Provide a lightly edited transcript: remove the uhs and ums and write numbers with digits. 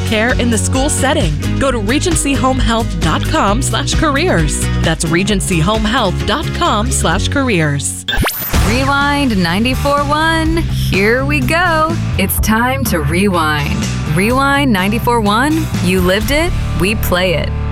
care in the school setting. Go to regencyhomehealth.com/careers. That's regencyhomehealth.com/careers. Rewind 94.1. Here we go. It's time to rewind. Rewind 94.1. You lived it, we play it.